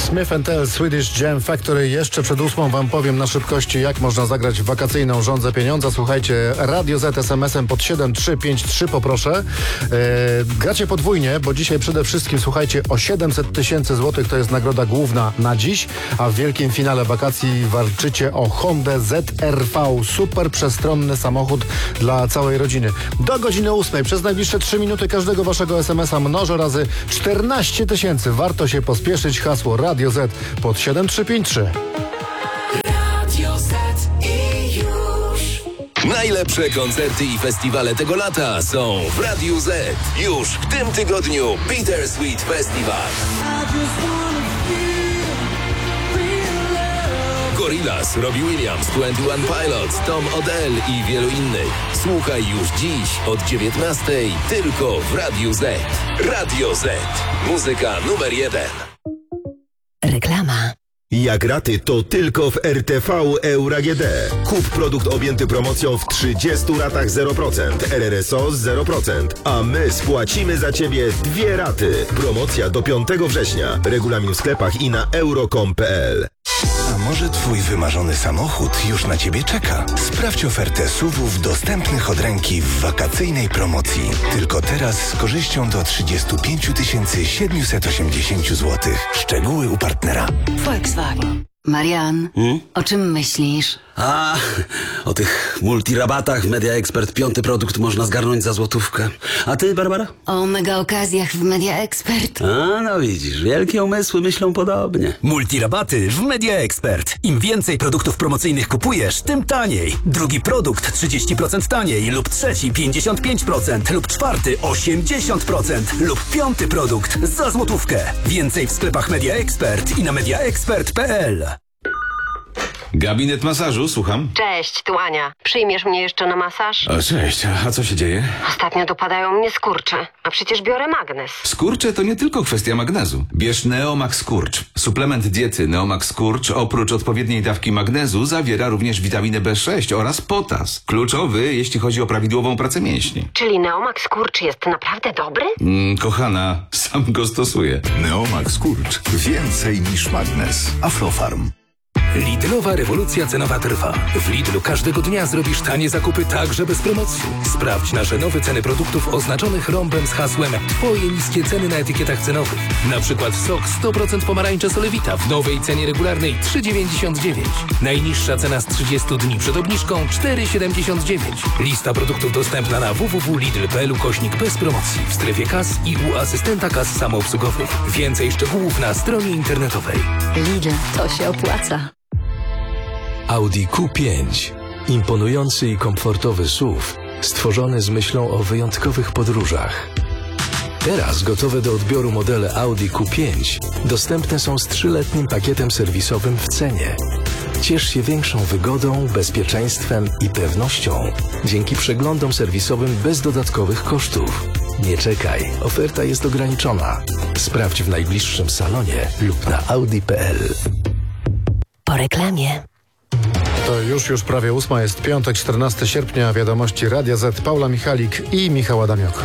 Smith & Tell, Swedish Jam Factory. Jeszcze przed 8 wam powiem na szybkości, jak można zagrać w wakacyjną żądzę pieniądza. Słuchajcie, Radio Z SMS-em pod 7353 poproszę. Gracie podwójnie, bo dzisiaj przede wszystkim, słuchajcie, o 700 tysięcy złotych to jest nagroda główna na dziś, a w wielkim finale wakacji walczycie o Hondę ZR-V. Super przestronny samochód dla całej rodziny. Do godziny 8 przez najbliższe 3 minuty każdego waszego SMS-a mnożę razy 14 tysięcy. Warto się pospieszyć. Hasło Radio Z pod 7353. Radio Z i już. Najlepsze koncerty i festiwale tego lata są w Radiu Z. Już w tym tygodniu Bittersweet Festival. Gorillaz, Robbie Williams, 21 Pilots, Tom Odell i wielu innych. Słuchaj już dziś od 19:00 tylko w Radiu Z. Radio Z. Muzyka numer 1. Reklama. Jak raty, to tylko w RTV Euro AGD. Kup produkt objęty promocją w 30 ratach 0%, RRSO 0%, a my spłacimy za Ciebie 2 raty. Promocja do 5 września. Regulamin w sklepach i na euro.com.pl. A może Twój wymarzony samochód już na Ciebie czeka? Sprawdź ofertę SUV-ów dostępnych od ręki w wakacyjnej promocji. Tylko teraz z korzyścią do 35 780 zł. Szczegóły u partnera. Volkswagen. Marian, o czym myślisz? O tych multirabatach w Media Expert 5. produkt można zgarnąć za złotówkę. A ty, Barbara? O mega okazjach w Media Expert. No widzisz, wielkie umysły myślą podobnie. Multirabaty w Media Expert. Im więcej produktów promocyjnych kupujesz, tym taniej. Drugi produkt 30% taniej lub trzeci 55% lub czwarty 80% lub 5. produkt za złotówkę. Więcej w sklepach Media Expert i na mediaexpert.pl. Gabinet masażu, słucham. Cześć, tu Ania. Przyjmiesz mnie jeszcze na masaż? O, cześć, a co się dzieje? Ostatnio dopadają mnie skurcze, a przecież biorę magnes. Skurcze to nie tylko kwestia magnezu. Bierz Neomax Skurcz. Suplement diety Neomax Skurcz oprócz odpowiedniej dawki magnezu zawiera również witaminę B6 oraz potas. Kluczowy, jeśli chodzi o prawidłową pracę mięśni. Czyli Neomax Skurcz jest naprawdę dobry? Kochana, sam go stosuję. Neomax Skurcz. Więcej niż magnes. Aflofarm. Lidlowa rewolucja cenowa trwa. W Lidlu każdego dnia zrobisz tanie zakupy także bez promocji. Sprawdź nasze nowe ceny produktów oznaczonych rąbem z hasłem Twoje niskie ceny na etykietach cenowych. Na przykład sok 100% pomarańcze Solewita w nowej cenie regularnej 3,99. Najniższa cena z 30 dni przed obniżką 4,79. Lista produktów dostępna na www.lidl.pl/. bez promocji w strefie kas i u asystenta kas samoobsługowych. Więcej szczegółów na stronie internetowej. Lidl, to się opłaca. Audi Q5. Imponujący i komfortowy SUV, stworzony z myślą o wyjątkowych podróżach. Teraz gotowe do odbioru modele Audi Q5 dostępne są z 3-letnim pakietem serwisowym w cenie. Ciesz się większą wygodą, bezpieczeństwem i pewnością dzięki przeglądom serwisowym bez dodatkowych kosztów. Nie czekaj, oferta jest ograniczona. Sprawdź w najbliższym salonie lub na audi.pl. Po reklamie. To już prawie 8, jest piątek, 14 sierpnia, wiadomości Radia Z, Paula Michalik i Michał Adamiok.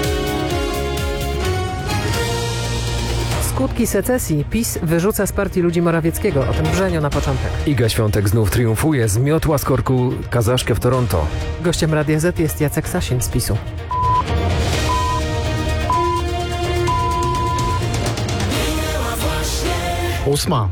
Skutki secesji. PiS wyrzuca z partii ludzi Morawieckiego. O tym brzeniu na początek. Iga Świątek znów triumfuje, zmiotła z korku Kazaszkę w Toronto. Gościem Radia Z jest Jacek Sasin z PiS-u. Ósma.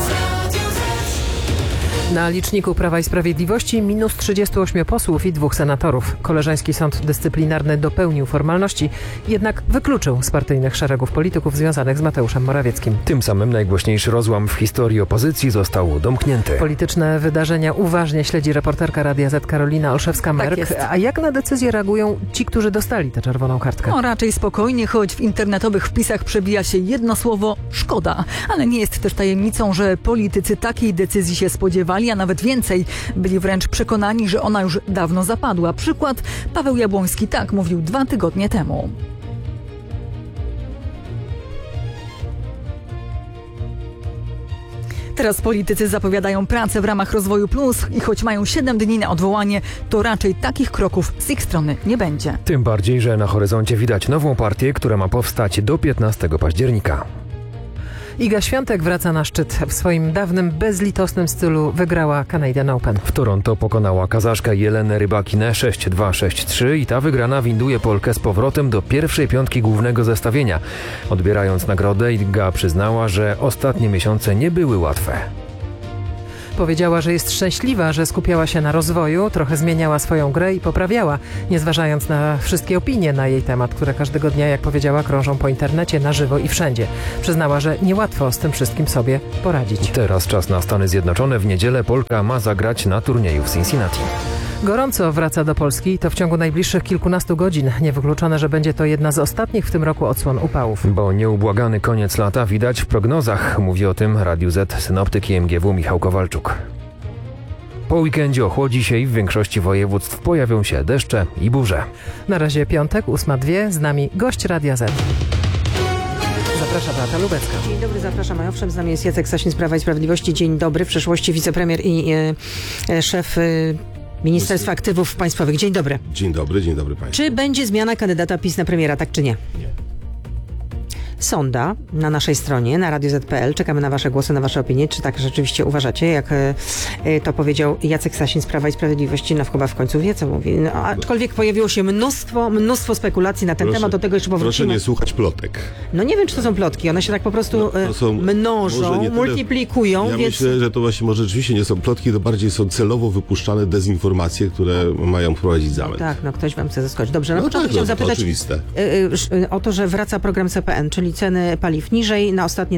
Na liczniku Prawa i Sprawiedliwości minus 38 posłów i 2 senatorów. Koleżeński Sąd Dyscyplinarny dopełnił formalności, jednak wykluczył z partyjnych szeregów polityków związanych z Mateuszem Morawieckim. Tym samym najgłośniejszy rozłam w historii opozycji został domknięty. Polityczne wydarzenia uważnie śledzi reporterka Radia Z Karolina Olszewska-Merk. Tak jest. A jak na decyzję reagują ci, którzy dostali tę czerwoną kartkę? No raczej spokojnie, choć w internetowych wpisach przebija się jedno słowo – szkoda. Ale nie jest też tajemnicą, że politycy takiej decyzji się spodziewali, a nawet więcej. Byli wręcz przekonani, że ona już dawno zapadła. Przykład Paweł Jabłoński tak mówił 2 tygodnie temu. Teraz politycy zapowiadają pracę w ramach Rozwoju Plus i choć mają 7 dni na odwołanie, to raczej takich kroków z ich strony nie będzie. Tym bardziej, że na horyzoncie widać nową partię, która ma powstać do 15 października. Iga Świątek wraca na szczyt. W swoim dawnym, bezlitosnym stylu wygrała Canadian Open. W Toronto pokonała Kazaszkę Jelenę Rybakinę 6-2, 6-3 i ta wygrana winduje Polkę z powrotem do pierwszej piątki głównego zestawienia. Odbierając nagrodę, Iga przyznała, że ostatnie miesiące nie były łatwe. Powiedziała, że jest szczęśliwa, że skupiała się na rozwoju, trochę zmieniała swoją grę i poprawiała, nie zważając na wszystkie opinie na jej temat, które każdego dnia, jak powiedziała, krążą po internecie, na żywo i wszędzie. Przyznała, że niełatwo z tym wszystkim sobie poradzić. Teraz czas na Stany Zjednoczone. W niedzielę Polka ma zagrać na turnieju w Cincinnati. Gorąco wraca do Polski, to w ciągu najbliższych kilkunastu godzin. Niewykluczone, że będzie to jedna z ostatnich w tym roku odsłon upałów. Bo nieubłagany koniec lata widać w prognozach. Mówi o tym Radiu Z synoptyk IMGW Michał Kowalczuk. Po weekendzie ochłodzi się i w większości województw pojawią się deszcze i burze. Na razie piątek, 8:02, z nami gość Radia Z. Zaprasza Beata Lubecka. Dzień dobry, zapraszam. A owszem, z nami jest Jacek Sasin z Prawa i Sprawiedliwości. Dzień dobry, w przeszłości wicepremier i szef Ministerstwa Aktywów Państwowych. Dzień dobry. Dzień dobry Państwu. Czy będzie zmiana kandydata PiS na premiera, tak czy nie? Nie. Sonda na naszej stronie, na radioz.pl. Czekamy na wasze głosy, na wasze opinie. Czy tak rzeczywiście uważacie, jak to powiedział Jacek Sasin z Prawa i Sprawiedliwości? No chyba w końcu wie, co mówi. No, aczkolwiek pojawiło się mnóstwo spekulacji na ten temat. Do tego jeszcze powrócimy. Proszę nie słuchać plotek. No nie wiem, czy to są plotki. One się tak po prostu mnożą, multiplikują. Ja więc... myślę, że to właśnie może rzeczywiście nie są plotki, to bardziej są celowo wypuszczane dezinformacje, które mają wprowadzić zamęt. Tak, no ktoś wam chce zaskoczyć. Dobrze, na początku chciałam zapytać o to, że wraca program CPN, czyli ceny paliw niżej na ostatnie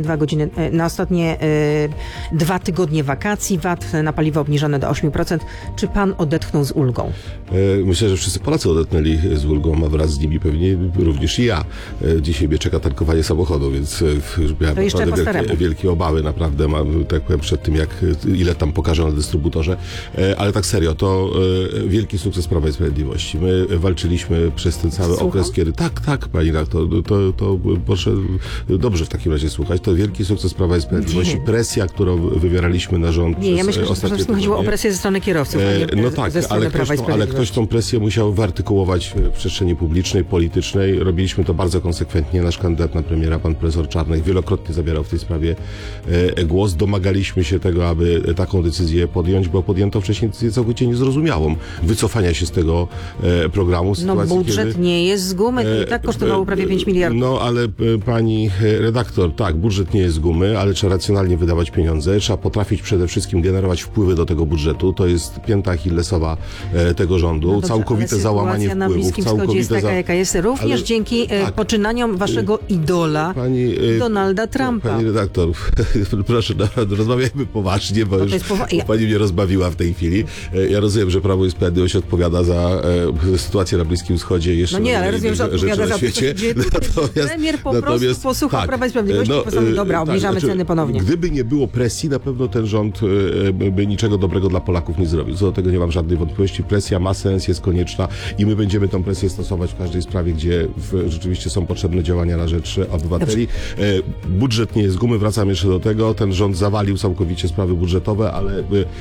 2 tygodnie wakacji, VAT na paliwo obniżone do 8%. Czy pan odetchnął z ulgą? Myślę, że wszyscy Polacy odetchnęli z ulgą, a wraz z nimi pewnie również i ja. Dzisiaj mnie czeka tankowanie samochodu, więc miałem naprawdę wielkie obawy, naprawdę mam, tak powiem, przed tym, ile tam pokażę na dystrybutorze. Ale tak serio, to wielki sukces Prawa i Sprawiedliwości. My walczyliśmy przez ten cały okres, kiedy... Tak, pani redaktor, to proszę dobrze w takim razie słuchać. To wielki sukces Prawa i Sprawiedliwości. Presja, którą wywieraliśmy na rząd przez ja myślę, że ostatnie tygodnie. Chodziło o presję ze strony kierowców, no tak, ale ktoś tą presję musiał wyartykułować w przestrzeni publicznej, politycznej. Robiliśmy to bardzo konsekwentnie. Nasz kandydat na premiera, pan profesor Czarnek, wielokrotnie zabierał w tej sprawie głos. Domagaliśmy się tego, aby taką decyzję podjąć, bo podjęto wcześniej decyzję całkowicie niezrozumiałą. Wycofania się z tego programu. No budżet nie jest z gumy, to i tak kosztowało prawie 5 miliardów. No ale pani redaktor, tak, budżet nie jest z gumy, ale trzeba racjonalnie wydawać pieniądze. Trzeba potrafić przede wszystkim generować wpływy do tego budżetu. To jest pięta achillesowa tego rządu. No dobrze, całkowite załamanie wpływów. Na Bliskim Wschodzie jest taka, jaka jest. Również dzięki poczynaniom waszego idola, Donalda Trumpa. Pani redaktor, proszę, rozmawiajmy poważnie, bo już pani mnie rozbawiła w tej chwili. Ja rozumiem, że Prawo i Sprawiedliwość odpowiada za sytuację na Bliskim Wschodzie. Jeszcze no nie, ale rozumiem, że odpowiada za świecie. Premier po prostu posłuchał Prawa i Sprawiedliwości i postanowił, dobra, obniżamy ceny ponownie. Gdyby nie było presji, na pewno ten rząd by niczego dobrego dla Polaków nie zrobił. Co do tego nie mam żadnej wątpliwości. Presja ma sens, jest konieczna i my będziemy tę presję stosować w każdej sprawie, gdzie rzeczywiście są potrzebne działania na rzecz obywateli. Budżet nie jest z gumy, wracam jeszcze do tego. Ten rząd zawalił całkowicie sprawy budżetowe, ale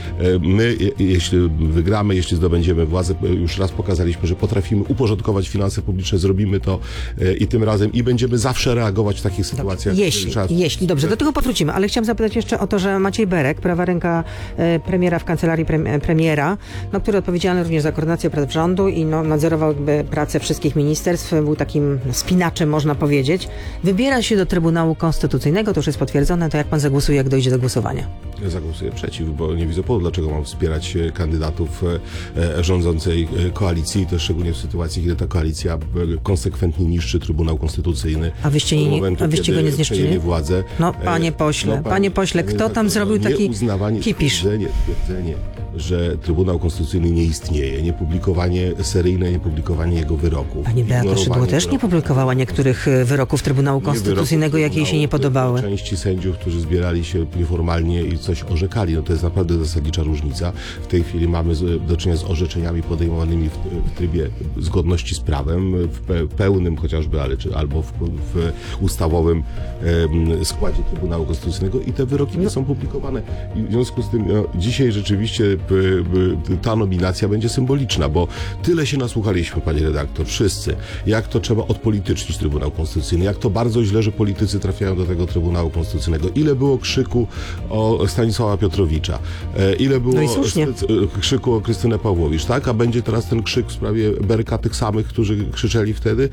my, jeśli wygramy, jeśli zdobędziemy władzę, już raz pokazaliśmy, że potrafimy uporządkować finanse publiczne, zrobimy to i tym razem i będziemy zawsze reagować w takich sytuacjach. Jeśli, dobrze, do tego powrócimy, ale chciałam zapytać jeszcze o to, że Maciej Berek, prawa ręka premiera w kancelarii premiera, który odpowiedzialny również za koordynację prac rządu i nadzorował pracę wszystkich ministerstw, był takim spinaczem, można powiedzieć, wybiera się do Trybunału Konstytucyjnego, to już jest potwierdzone, to jak pan zagłosuje, jak dojdzie do głosowania? Ja zagłosuję przeciw, bo nie widzę powodu, dlaczego mam wspierać kandydatów rządzącej koalicji, i to szczególnie w sytuacji, kiedy ta koalicja konsekwentnie niszczy Trybunał Konstytucyjny. A wyście go nie zniszczyli? Władzę. No, panie pośle, kto tam zrobił taki kipisz? Twierdzenie, że Trybunał Konstytucyjny nie istnieje, seryjne niepublikowanie jego wyroków. Pani Beata Szydło też nie publikowała niektórych wyroków Trybunału Konstytucyjnego, jakie jej się nie podobały. Części sędziów, którzy zbierali się nieformalnie i coś orzekali, to jest naprawdę zasadnicza różnica. W tej chwili mamy do czynienia z orzeczeniami podejmowanymi w trybie zgodności z prawem, w pełnym chociażby, albo w ustawowym składzie Trybunału Konstytucyjnego i te wyroki nie są publikowane. I w związku z tym dzisiaj rzeczywiście ta nominacja będzie symboliczna, bo tyle się nasłuchaliśmy, pani redaktor, wszyscy, jak to trzeba odpolitycznić Trybunał Konstytucyjny, jak to bardzo źle, że politycy trafiają do tego Trybunału Konstytucyjnego. Ile było krzyku o Stanisława Piotrowicza, ile było krzyku o Krystynę Pawłowicz, tak? A będzie teraz ten krzyk w sprawie Berka tych samych, którzy krzyczeli wtedy.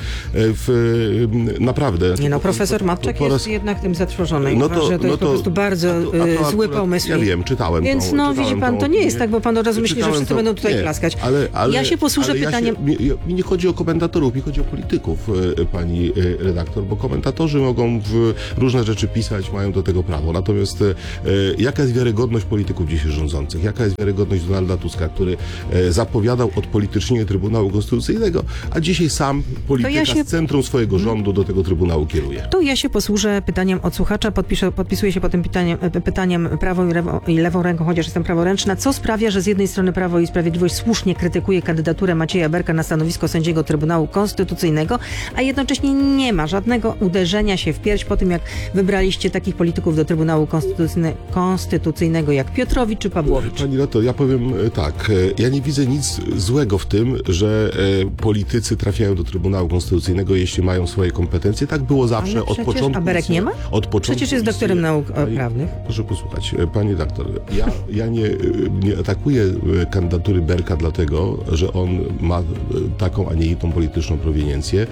Naprawdę. Nie no, profesor Matczak jest jednak tym zatrwożony. To jest po prostu bardzo zły pomysł. Ja wiem, czytałem. Więc widzi pan, to nie jest tak, bo pan od razu myśli, że wszyscy będą tutaj klaskać. Ale ja się posłużę pytaniem. Mi nie chodzi o komentatorów, mi chodzi o polityków, pani redaktor, bo komentatorzy mogą różne rzeczy pisać, mają do tego prawo. Natomiast jaka jest wiarygodność polityków dzisiaj rządzących? Jaka jest wiarygodność Donalda Tuska, który zapowiadał odpolitycznienie Trybunału Konstytucyjnego, a dzisiaj sam polityka z centrum swojego rządu do tego Trybunału kieruje? To ja się posłużę pytaniem od słuchacza, podpisuję się pod tym pytaniem prawą i lewą ręką, chociaż jestem praworęczna. Co sprawia, że z jednej strony Prawo i Sprawiedliwość słusznie krytykuje kandydaturę Macieja Berka na stanowisko sędziego Trybunału Konstytucyjnego, a jednocześnie nie ma żadnego uderzenia się w pierś po tym, jak wybraliście takich polityków do Trybunału Konstytucyjnego jak Piotrowicz czy Pawłowicz? Pani Reto, ja powiem tak, ja nie widzę nic złego w tym, że politycy trafiają do Trybunału Konstytucyjnego, jeśli mają swoje kompetencje. Tak było zawsze od początku. A Berek nie ma? Przecież jest doktorem nauk prawnych. Proszę posłuchać, pani doktor, ja nie atakuję kandydatury Berka dlatego, że on ma taką, a nie inną polityczną proweniencję.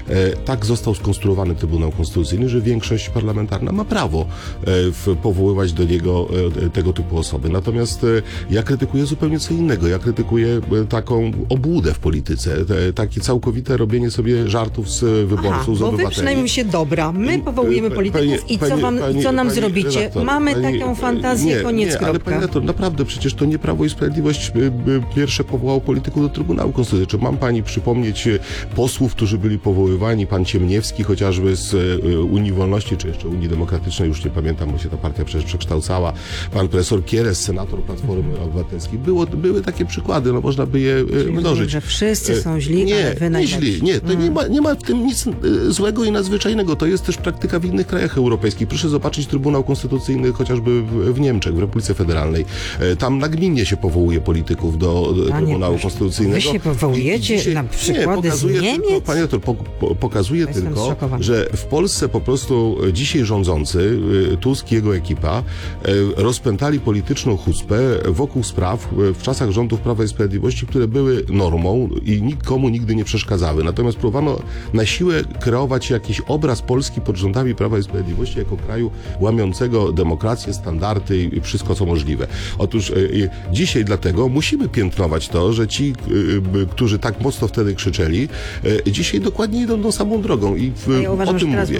Tak został skonstruowany Trybunał Konstytucyjny, że większość parlamentarna ma prawo powoływać do niego tego typu osoby. Natomiast ja krytykuję zupełnie co innego. Ja krytykuję taką obłudę w polityce, takie całkowite robienie sobie żartów z wyborców, z obywateli. Bo wy przynajmniej się dobra. My powołujemy polityków i co nam zrobicie? Redaktor, mamy taką fantazję, koniec, kropka. Ale pani redaktor, naprawdę, przecież to nie Prawo i Sprawiedliwość pierwsze powołało polityków do Trybunału Konstytucyjnego. Mam pani przypomnieć posłów, którzy byli powoływani, pan Ciemniewski chociażby z Unii Wolności, czy jeszcze Unii Demokratycznej, już nie pamiętam, bo się ta partia przecież przekształcała, pan profesor Kieres, senator Platformy Obywatelskiej. Były takie przykłady, no można by je mnożyć. Że wszyscy są źli, ale wy najlepsi. Nie, to nie ma w tym nic złego i nadzwyczajnego. To jest też praktyka w innych krajach europejskich. Proszę zobaczyć Trybunał Konstytucyjny chociażby w Niemczech, w Republice Federalnej. Tam nagminnie się powołuje polityków do Trybunału Konstytucyjnego. Wy się powołujecie na przykłady z Niemiec? Panie doktor, pokazuje tylko, że w Polsce po prostu dzisiaj rządzący, Tusk i jego ekipa, rozpętali polityczną chucpę wokół spraw w czasach rządów Prawa i Sprawiedliwości, które były normą i nikomu nigdy nie przeszkadzały. Natomiast próbowano na siłę kreować jakiś obraz Polski pod rządami Prawa i Sprawiedliwości jako kraju łamiącego demokrację, standardy i wszystko, co możliwe. Otóż dzisiaj dlatego musimy piętnować to, że ci, którzy tak mocno wtedy krzyczeli, dzisiaj dokładnie idą tą samą drogą i o tym mówię.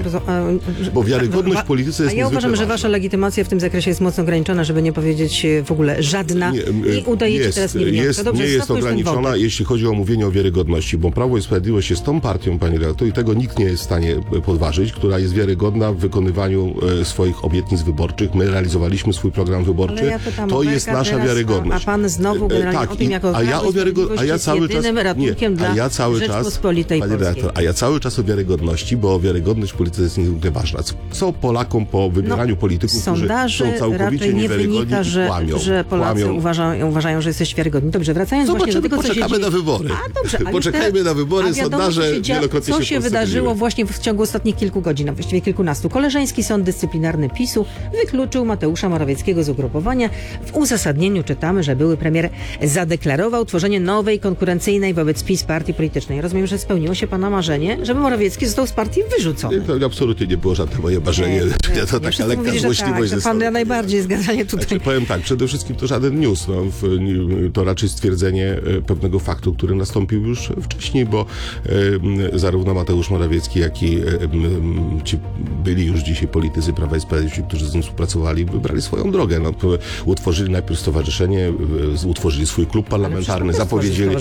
Bo wiarygodność w polityce jest ja uważam, ważna. że wasza legitymacja w tym zakresie jest mocno ograniczona, żeby nie powiedzieć w ogóle żadna i udajecie teraz niewiniątkę. Nie jest ograniczona, jeśli chodzi o mówienie o wiarygodności, bo Prawo i Sprawiedliwość jest tą partią, pani redaktor, i tego nikt nie jest w stanie podważyć, która jest wiarygodna w wykonywaniu swoich obietnic wyborczych. My realizowaliśmy swój program wyborczy. Ja pytam to jest nasza wiarygodność. A pan znowu generalnie o tym, jako ratunkiem dla Rzeczpospolitej Polskiej. A ja cały czas o wiarygodności, bo wiarygodność w polityce jest niezwykle ważna. Co Polakom po wybieraniu polityków, którzy są całkowicie niewiarygodni i kłamią? Że Polacy uważają, że jesteś wiarygodni. Dobrze, wracając właśnie do tego, co się poczekamy na wybory. Poczekajmy na wybory, sondaże wielokrotnie co się wydarzyło właśnie w ciągu ostatnich kilku godzin, a właściwie kilkunastu. Koleżeński Sąd Dyscyplinarny PiS-u wykluczył Mateusza Morawieckiego z ugrupowania. W uzasadnieniu czytamy, że były premier zadeklarował tworzenie nowej, konkurencyjnej wobec PiS partii politycznej. Rozumiem, że spełniło się pana marzenie, żeby Morawiecki został z partii wyrzucony. To absolutnie nie było żadne moje marzenie. To taka lekka złośliwość. Tak, pan najbardziej zgadzanie tutaj. Znaczy, powiem tak, przede wszystkim to żaden news. To raczej stwierdzenie pewnego faktu, który nastąpił już wcześniej, bo zarówno Mateusz Morawiecki, jak i ci byli już dzisiaj politycy Prawa i Sprawiedliwości, którzy z nim współpracowali, wybrali swoją drogę. Utworzyli najpierw stowarzyszenie, utworzyli swój klub parlamentarny, zapowiedzieli...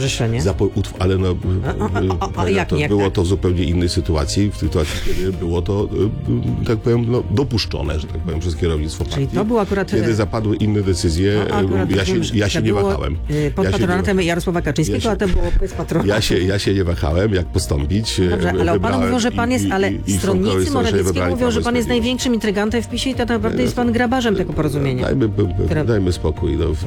było to w zupełnie innej sytuacji, w sytuacji, kiedy było to, tak powiem, dopuszczone, że tak powiem, przez kierownictwo partii. Czyli to był akurat... Kiedy zapadły inne decyzje, ja się nie wahałem. Pod patronatem Jarosława Kaczyńskiego, a to było bez patronatu. Ja się nie wahałem, jak postąpić. Dobrze, ale o panu mówią, że pan jest, ale stronnicy Morawieckiego mówią, że pan jest największym intrygantem w PiS-ie i to naprawdę jest pan grabarzem tego porozumienia. Dajmy spokój.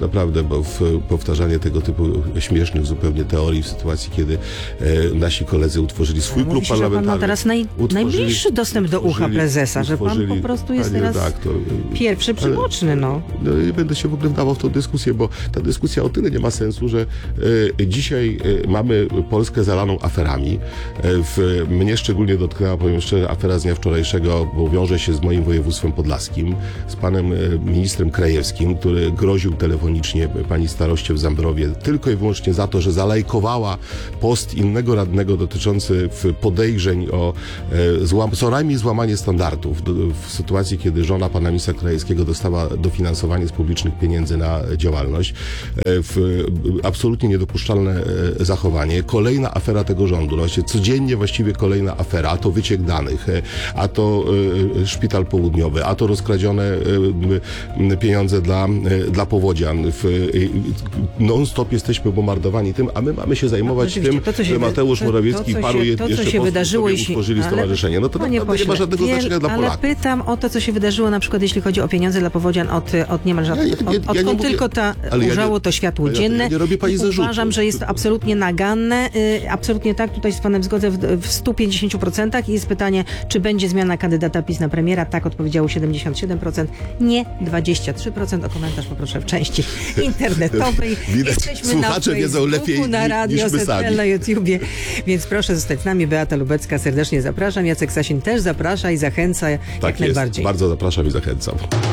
naprawdę, bo powtarzanie tego typu śmiesznych zupełnie teorii w sytuacji, kiedy nasi koledzy utworzyli swój klub Mówi się, że pan parlamentarny. ma teraz najbliższy dostęp do ucha prezesa, że pan po prostu jest teraz pierwszy przyboczny, no. Nie będę się w ogóle wdawał w tą dyskusję, bo ta dyskusja o tyle nie ma sensu, że dzisiaj mamy Polskę zalaną aferami. Mnie szczególnie dotknęła, powiem szczerze, afera z dnia wczorajszego, bo wiąże się z moim województwem podlaskim, z panem ministrem Krajewskim, który groził telefonicznie pani staroście w Zambrowie tylko i wyłącznie za to, że zalajkowała post innego radnego dotyczący podejrzeń o co najmniej złamanie standardów w sytuacji, kiedy żona pana ministra Krajewskiego dostała dofinansowanie z publicznych pieniędzy na działalność. Absolutnie niedopuszczalne zachowanie. Kolejna afera tego rządu. Właśnie codziennie właściwie kolejna afera. A to wyciek danych, a to szpital południowy, a to rozkradzione pieniądze dla powodzian. Non-stop jesteśmy bombardowani tym, a my mamy się zajmować tym, że Mateusz Morawiecki i paru jeszcze posłów utworzyli stowarzyszenie. No to naprawdę nie ma żadnego znaczenia dla Polaków. Ale pytam o to, co się wydarzyło na przykład, jeśli chodzi o pieniądze dla powodzian od niemal odkąd tylko ujrzało to światło dzienne. Nie robię pani zarzutu. Uważam, że jest to absolutnie naganne. Absolutnie tak, tutaj z panem zgodzę w 150%. I jest pytanie, czy będzie zmiana kandydata PiS na premiera? Tak, odpowiedziało 77%. Nie, 23%. O komentarz poproszę w części internetowej. Jesteśmy słuchacze wiedzą lepiej na Radio niż my sami. Na YouTubie. Więc proszę zostać z nami. Beata Lubecka, serdecznie zapraszam. Jacek Sasin też zaprasza i zachęca jak najbardziej. Bardzo zapraszam i zachęcam.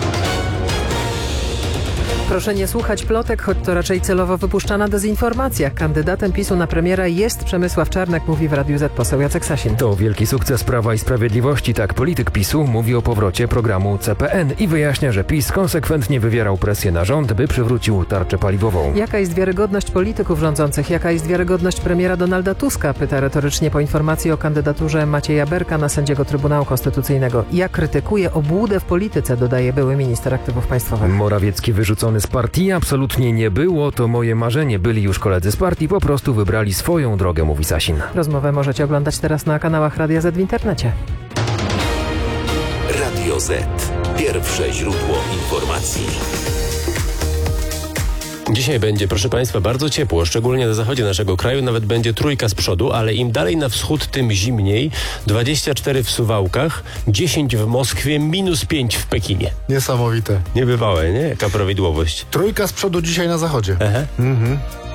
Proszę nie słuchać plotek, choć to raczej celowo wypuszczana dezinformacja. Kandydatem PiS-u na premiera jest Przemysław Czarnek, mówi w Radiu Z poseł Jacek Sasin. To wielki sukces Prawa i Sprawiedliwości. Tak polityk PiS-u mówi o powrocie programu CPN i wyjaśnia, że PiS konsekwentnie wywierał presję na rząd, by przywrócił tarczę paliwową. Jaka jest wiarygodność polityków rządzących? Jaka jest wiarygodność premiera Donalda Tuska? Pyta retorycznie po informacji o kandydaturze Macieja Berka na sędziego Trybunału Konstytucyjnego. Ja krytykuję obłudę w polityce, dodaje były minister aktywów państwowych. Morawiecki wyrzucony z partii absolutnie nie było, to moje marzenie. Byli już koledzy z partii, po prostu wybrali swoją drogę, mówi Sasin. Rozmowę możecie oglądać teraz na kanałach Radia Z w internecie. Radio Z. Pierwsze źródło informacji. Dzisiaj będzie, proszę Państwa, bardzo ciepło, szczególnie na zachodzie naszego kraju, nawet będzie trójka z przodu, ale im dalej na wschód, tym zimniej. 24 w Suwałkach, 10 w Moskwie, -5 w Pekinie. Niesamowite. Niebywałe, nie? Jaka prawidłowość. Trójka z przodu dzisiaj na zachodzie. Aha.